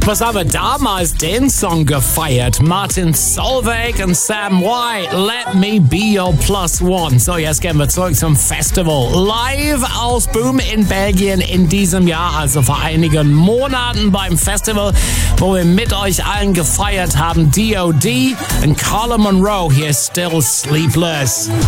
Was haben wir damals den Song gefeiert? Martin Solveig und Sam White, Let Me Be Your Plus One. So, jetzt gehen wir zurück zum Festival. Live aus Boom in Belgien in diesem Jahr, also vor einigen Monaten beim Festival, wo wir mit euch allen gefeiert haben. D.O.D. und Carla Monroe, hier Still Sleepless.